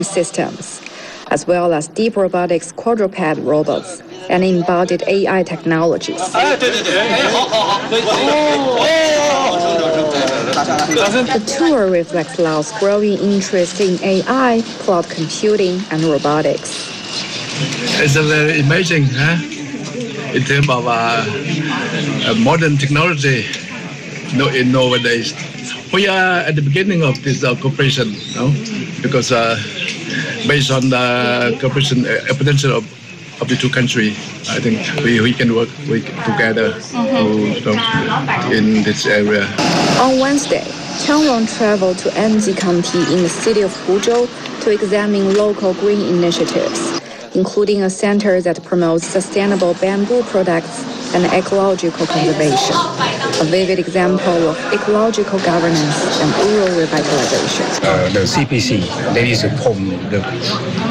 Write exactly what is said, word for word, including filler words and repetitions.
systems, as well as deep robotics quadruped robots and embodied A I technologies. The tour reflects Laos' growing interest in A I, cloud computing, and robotics. It's a very amazing, huh? In terms of uh, uh, modern technology, you know, in nowadays. We are at the beginning of this uh, cooperation, no? Because uh, based on the cooperation uh, potential of, of the two countries, I think we, we can work we, together mm-hmm. to, you know, in this area. On Wednesday, Qiang Long traveled to Anji County in the city of Huzhou to examine local green initiatives, including a center that promotes sustainable bamboo products and ecological conservation, a vivid example of ecological governance and rural revitalization. Uh, the C P C, that is from the